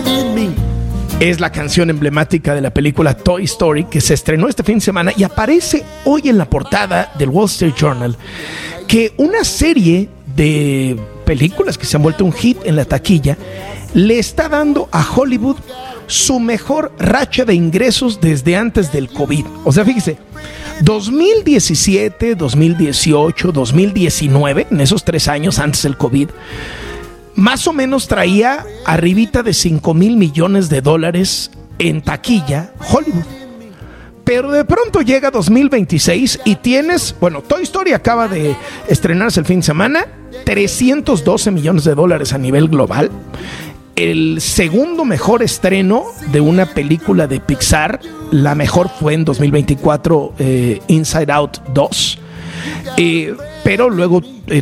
Es la canción emblemática de la película Toy Story, que se estrenó este fin de semana y aparece hoy en la portada del Wall Street Journal, que una serie de películas que se han vuelto un hit en la taquilla le está dando a Hollywood su mejor racha de ingresos desde antes del COVID. O sea, fíjese, 2017, 2018, 2019, en esos 3 años antes del COVID, más o menos traía arribita de $5,000 millones en taquilla Hollywood. Pero de pronto llega 2026 y tienes, Toy Story acaba de estrenarse el fin de semana, $312 millones a nivel global. El segundo mejor estreno de una película de Pixar, la mejor fue en 2024, Inside Out 2. Pero luego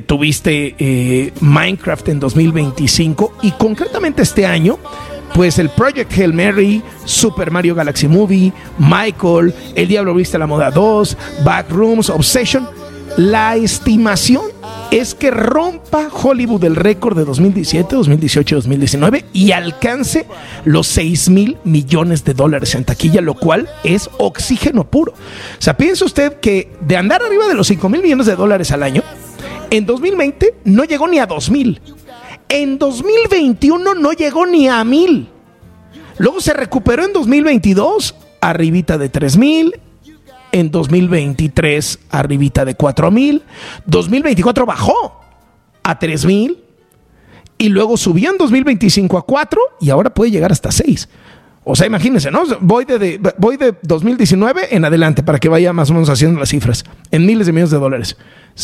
tuviste Minecraft en 2025 y concretamente este año, pues el Project Hail Mary, Super Mario Galaxy Movie, Michael, El Diablo Viste a la Moda 2, Backrooms, Obsession. La estimación es que rompa Hollywood el récord de 2017, 2018 y 2019 y alcance los $6,000 millones en taquilla, lo cual es oxígeno puro. O sea, piense usted que de andar arriba de los $5,000 millones al año, en 2020 no llegó ni a 2,000. En 2021 no llegó ni a 1,000. Luego se recuperó en 2022, arribita de 3,000. En 2023, arribita de 4,000. 2024 bajó a 3,000. Y luego subió en 2025 a 4 y ahora puede llegar hasta 6. O sea, imagínense, ¿no? Voy de 2019 en adelante para que vaya más o menos haciendo las cifras. En miles de millones de dólares.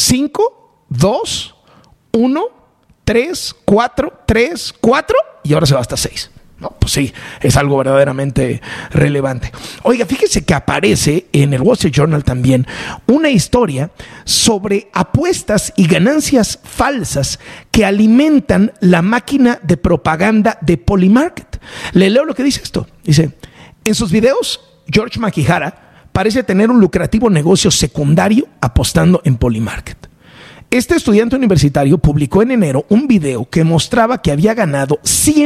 5, 2, 1, 3, 4, 3, 4 y ahora se va hasta 6. No, pues sí, es algo verdaderamente relevante. Oiga, fíjese que aparece en el Wall Street Journal también una historia sobre apuestas y ganancias falsas que alimentan la máquina de propaganda de Polymarket. Le leo lo que dice esto. Dice, en sus videos, George Makihara parece tener un lucrativo negocio secundario apostando en Polymarket. Este estudiante universitario publicó en enero un video que mostraba que había ganado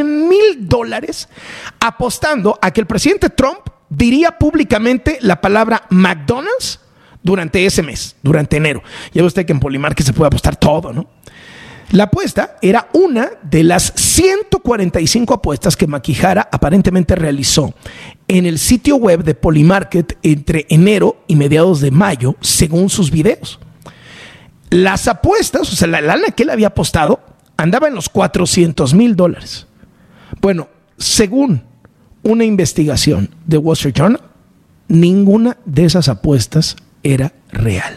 $100,000 apostando a que el presidente Trump diría públicamente la palabra McDonald's durante ese mes, durante enero. Ya ve usted que en Polymarket se puede apostar todo, ¿no? La apuesta era una de las 145 apuestas que Makihara aparentemente realizó en el sitio web de Polymarket entre enero y mediados de mayo, según sus videos. Las apuestas, o sea, la lana que él había apostado, andaba en los $400,000. Bueno, según una investigación de Wall Street Journal, ninguna de esas apuestas era real.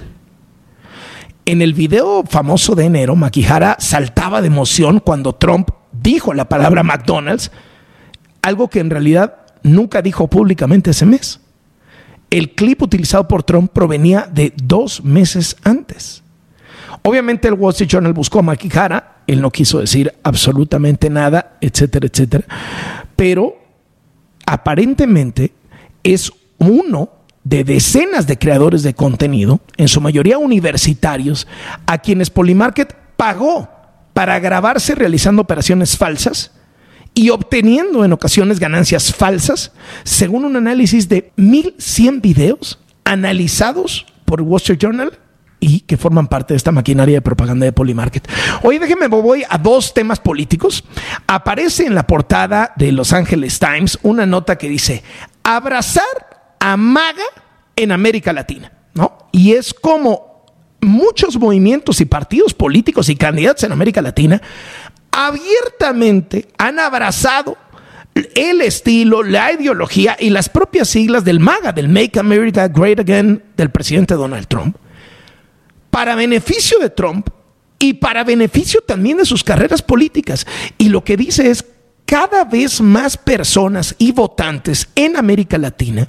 En el video famoso de enero, Makihara saltaba de emoción cuando Trump dijo la palabra McDonald's, algo que en realidad nunca dijo públicamente ese mes. El clip utilizado por Trump provenía de 2 meses antes. Obviamente el Wall Street Journal buscó a Makihara, él no quiso decir absolutamente nada, etcétera, etcétera, pero aparentemente es uno de decenas de creadores de contenido, en su mayoría universitarios, a quienes Polymarket pagó para grabarse realizando operaciones falsas y obteniendo en ocasiones ganancias falsas, según un análisis de 1,100 videos analizados por Wall Street Journal y que forman parte de esta maquinaria de propaganda de Polymarket. Oye, déjenme, voy a 2 temas políticos. Aparece en la portada de Los Angeles Times una nota que dice: abrazar a MAGA en América Latina, ¿no? Y es como muchos movimientos y partidos políticos y candidatos en América Latina abiertamente han abrazado el estilo, la ideología y las propias siglas del MAGA, del Make America Great Again, del presidente Donald Trump, para beneficio de Trump y para beneficio también de sus carreras políticas. Y lo que dice es: cada vez más personas y votantes en América Latina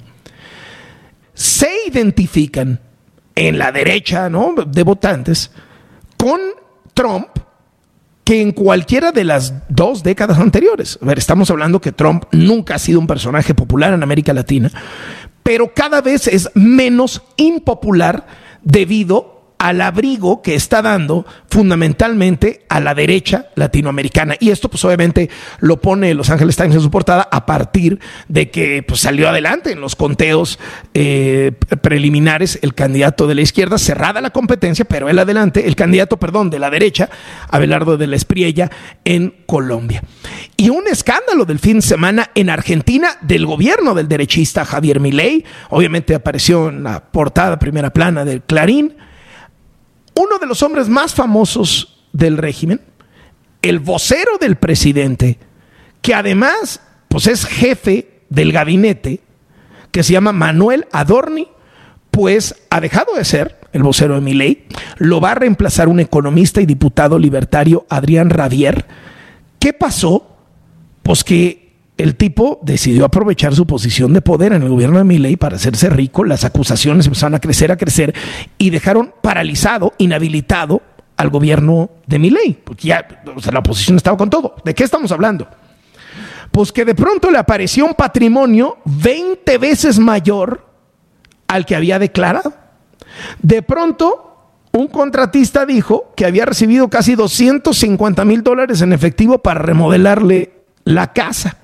se identifican en la derecha, ¿no?, de votantes con Trump que en cualquiera de las 2 décadas anteriores. A ver, estamos hablando que Trump nunca ha sido un personaje popular en América Latina, pero cada vez es menos impopular debido al abrigo que está dando fundamentalmente a la derecha latinoamericana. Y esto pues obviamente lo pone Los Angeles Times en su portada a partir de que pues salió adelante en los conteos preliminares el candidato de la izquierda, cerrada la competencia, pero el candidato de la derecha, Abelardo de la Espriella, en Colombia. Y un escándalo del fin de semana en Argentina del gobierno del derechista Javier Milei, obviamente apareció en la portada primera plana del Clarín. Uno de los hombres más famosos del régimen, el vocero del presidente, que además pues es jefe del gabinete, que se llama Manuel Adorni, pues ha dejado de ser el vocero de Milei. Lo va a reemplazar un economista y diputado libertario, Adrián Rabier. ¿Qué pasó? Pues que el tipo decidió aprovechar su posición de poder en el gobierno de Milei para hacerse rico. Las acusaciones empezaron a crecer y dejaron paralizado, inhabilitado al gobierno de Milei, porque ya la oposición estaba con todo. ¿De qué estamos hablando? Pues que de pronto le apareció un patrimonio 20 veces mayor al que había declarado. De pronto, un contratista dijo que había recibido casi $250,000 en efectivo para remodelarle la casa.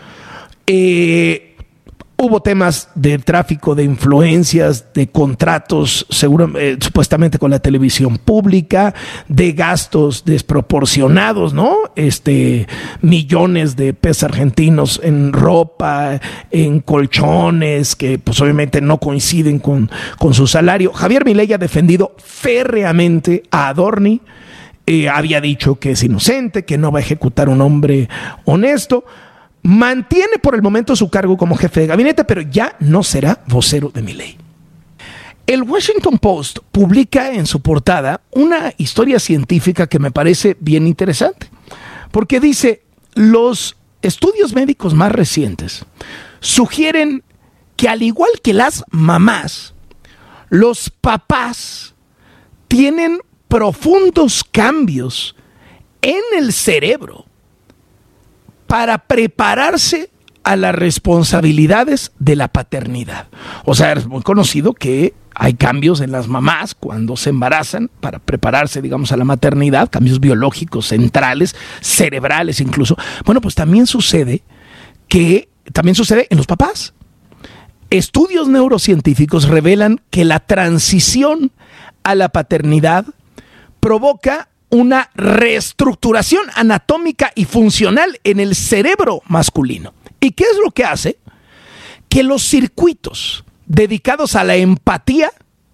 Hubo temas de tráfico de influencias, de contratos supuestamente con la televisión pública, de gastos desproporcionados, ¿no? Millones de pesos argentinos en ropa, en colchones, que pues obviamente no coinciden con su salario. Javier Milei ha defendido férreamente a Adorni. Había dicho que es inocente, que no va a ejecutar un hombre honesto. Mantiene por el momento su cargo como jefe de gabinete, pero ya no será vocero de Milei. El Washington Post publica en su portada una historia científica que me parece bien interesante, porque dice: los estudios médicos más recientes sugieren que, al igual que las mamás, los papás tienen profundos cambios en el cerebro para prepararse a las responsabilidades de la paternidad. O sea, es muy conocido que hay cambios en las mamás cuando se embarazan para prepararse, digamos, a la maternidad, cambios biológicos centrales, cerebrales incluso. Bueno, pues también sucede en los papás. Estudios neurocientíficos revelan que la transición a la paternidad provoca una reestructuración anatómica y funcional en el cerebro masculino. ¿Y qué es lo que hace? Que los circuitos dedicados a la empatía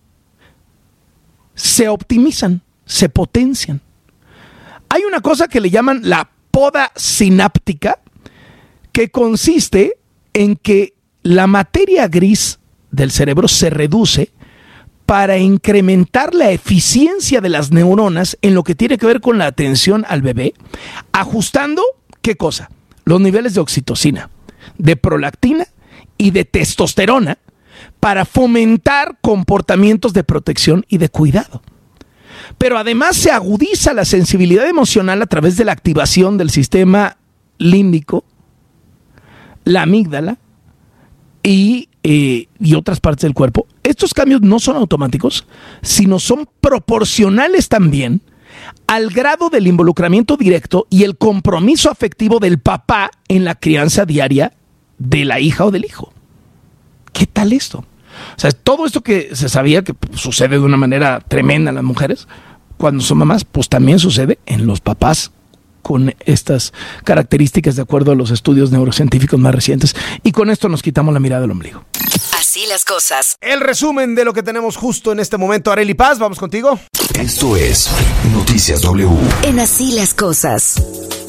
se optimizan, se potencian. Hay una cosa que le llaman la poda sináptica, que consiste en que la materia gris del cerebro se reduce para incrementar la eficiencia de las neuronas en lo que tiene que ver con la atención al bebé, ajustando, ¿qué cosa? Los niveles de oxitocina, de prolactina y de testosterona para fomentar comportamientos de protección y de cuidado. Pero además se agudiza la sensibilidad emocional a través de la activación del sistema límbico, la amígdala y otras partes del cuerpo. Estos cambios no son automáticos, sino son proporcionales también al grado del involucramiento directo y el compromiso afectivo del papá en la crianza diaria de la hija o del hijo. ¿Qué tal esto? O sea, todo esto que se sabía que sucede de una manera tremenda en las mujeres cuando son mamás, pues también sucede en los papás con estas características de acuerdo a los estudios neurocientíficos más recientes. Y con esto nos quitamos la mirada del ombligo. Así las cosas. El resumen de lo que tenemos justo en este momento. Arely Paz, vamos contigo. Esto es Noticias W. En Así las cosas.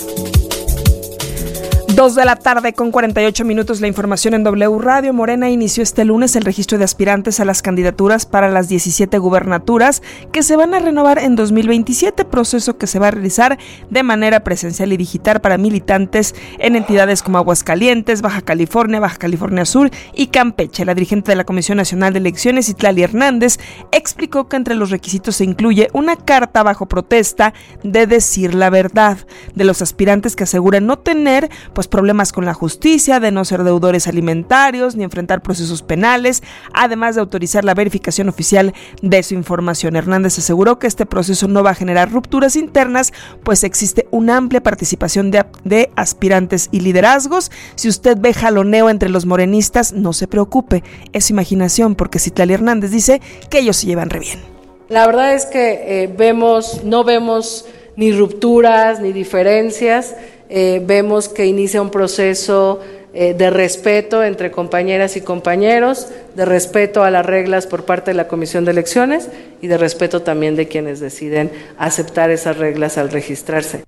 2:48 p.m. La información en W Radio. Morena inició este lunes el registro de aspirantes a las candidaturas para las 17 gubernaturas que se van a renovar en 2027, proceso que se va a realizar de manera presencial y digital para militantes en entidades como Aguascalientes, Baja California Sur y Campeche. La dirigente de la Comisión Nacional de Elecciones, Itlali Hernández, explicó que entre los requisitos se incluye una carta bajo protesta de decir la verdad de los aspirantes que aseguran no tener pues problemas con la justicia, de no ser deudores alimentarios ni enfrentar procesos penales, además de autorizar la verificación oficial de su información. Hernández aseguró que este proceso no va a generar rupturas internas, pues existe una amplia participación de aspirantes y liderazgos. Si usted ve jaloneo entre los morenistas, no se preocupe, es imaginación, porque Citlali Hernández dice que ellos se llevan re bien. La verdad es que no vemos ni rupturas ni diferencias, vemos que inicia un proceso de respeto entre compañeras y compañeros, de respeto a las reglas por parte de la Comisión de Elecciones y de respeto también de quienes deciden aceptar esas reglas al registrarse.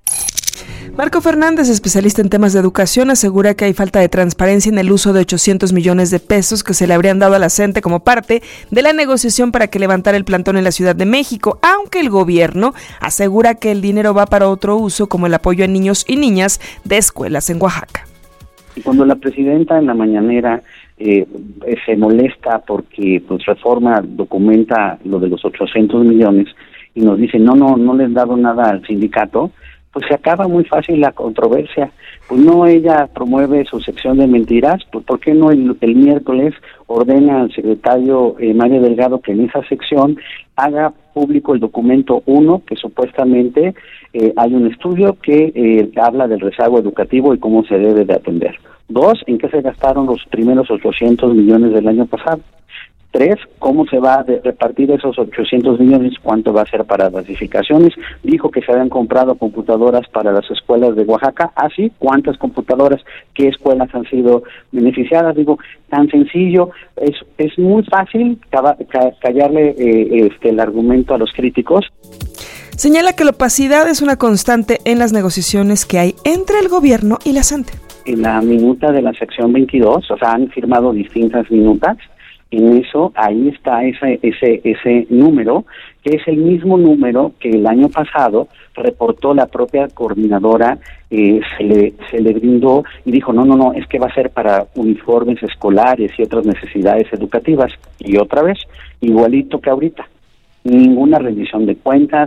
Marco Fernández, especialista en temas de educación, asegura que hay falta de transparencia en el uso de 800 millones de pesos que se le habrían dado a la CENTE como parte de la negociación para que levantara el plantón en la Ciudad de México, aunque el gobierno asegura que el dinero va para otro uso, como el apoyo a niños y niñas de escuelas en Oaxaca. Y cuando la presidenta en la mañanera se molesta porque pues Reforma documenta lo de los 800 millones y nos dice no le han dado nada al sindicato, pues se acaba muy fácil la controversia. Pues no, ella promueve su sección de mentiras, pues ¿por qué no el miércoles ordena al secretario Mario Delgado que en esa sección haga público el documento 1, que supuestamente hay un estudio que habla del rezago educativo y cómo se debe de atender? 2, ¿en qué se gastaron los primeros 800 millones del año pasado? 3, ¿cómo se va a repartir esos 800 millones? ¿Cuánto va a ser para basificaciones? Dijo que se habían comprado computadoras para las escuelas de Oaxaca. ¿Sí? ¿Cuántas computadoras? ¿Qué escuelas han sido beneficiadas? Digo, tan sencillo, es muy fácil callarle el argumento a los críticos. Señala que la opacidad es una constante en las negociaciones que hay entre el gobierno y la CENTE. En la minuta de la sección 22, o sea, han firmado distintas minutas. En eso, ahí está ese número, que es el mismo número que el año pasado reportó la propia coordinadora, se le brindó y dijo, no, es que va a ser para uniformes escolares y otras necesidades educativas. Y otra vez, igualito que ahorita, ninguna rendición de cuentas.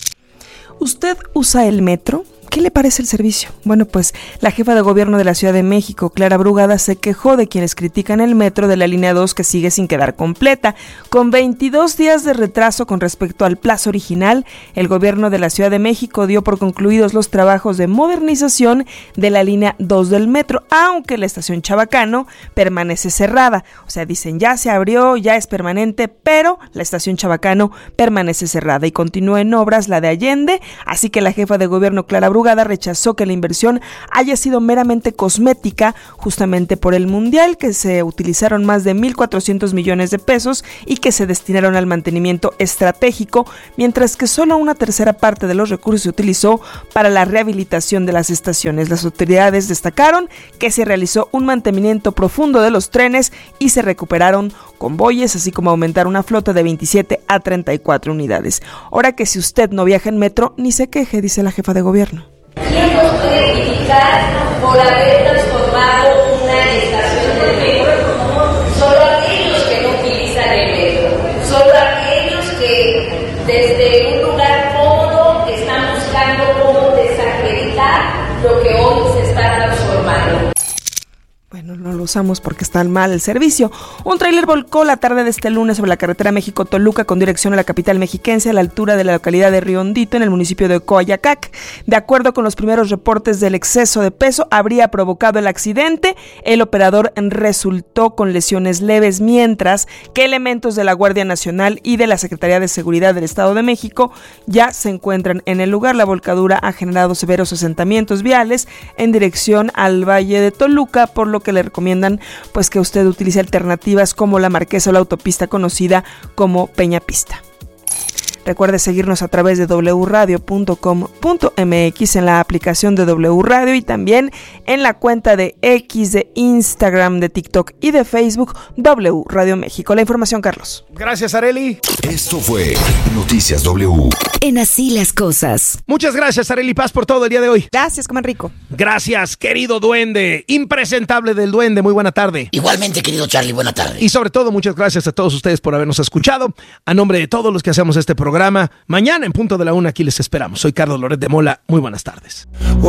¿Usted usa el metro? ¿Qué le parece el servicio? Bueno, pues la jefa de gobierno de la Ciudad de México, Clara Brugada, se quejó de quienes critican el metro de la línea 2 que sigue sin quedar completa. Con 22 días de retraso con respecto al plazo original, el gobierno de la Ciudad de México dio por concluidos los trabajos de modernización de la línea 2 del metro, aunque la estación Chabacano permanece cerrada. O sea, dicen ya se abrió, ya es permanente, pero la estación Chabacano permanece cerrada y continúa en obras la de Allende, así que la jefa de gobierno, Clara Brugada, rechazó que la inversión haya sido meramente cosmética, justamente por el Mundial, que se utilizaron más de 1,400 millones de pesos y que se destinaron al mantenimiento estratégico, mientras que solo una tercera parte de los recursos se utilizó para la rehabilitación de las estaciones. Las autoridades destacaron que se realizó un mantenimiento profundo de los trenes y se recuperaron convoyes, así como aumentar una flota de 27 a 34 unidades. Ahora que si usted no viaja en metro, ni se queje, dice la jefa de gobierno. ¿Quién nos puede criticar por haber transformado una estación de metro? Solo aquellos que no utilizan el metro, solo aquellos que desde un lugar cómodo están buscando cómo desacreditar lo que hoy se está transformando. Bueno, no lo usamos porque está mal el servicio. Un tráiler volcó la tarde de este lunes sobre la carretera México-Toluca con dirección a la capital mexiquense a la altura de la localidad de Río Hondito en el municipio de Coayacac. De acuerdo con los primeros reportes del exceso de peso habría provocado el accidente. El operador resultó con lesiones leves, mientras que elementos de la Guardia Nacional y de la Secretaría de Seguridad del Estado de México ya se encuentran en el lugar. La volcadura ha generado severos asentamientos viales en dirección al Valle de Toluca, por lo que le recomiendan pues que usted utilice alternativas como la Marquesa o la autopista conocida como Peñapista. Recuerde seguirnos a través de wradio.com.mx, en la aplicación de W Radio y también en la cuenta de X, de Instagram, de TikTok y de Facebook, W Radio México. La información, Carlos. Gracias, Arely. Esto fue Noticias W. En Así las Cosas. Muchas gracias, Arely Paz, por todo el día de hoy. Gracias, coman rico. Gracias, querido duende, impresentable del duende, muy buena tarde. Igualmente, querido Charlie, buena tarde. Y sobre todo, muchas gracias a todos ustedes por habernos escuchado. A nombre de todos los que hacemos este programa, mañana en punto de la 1 aquí les esperamos. Soy Carlos Loret de Mola, muy buenas tardes.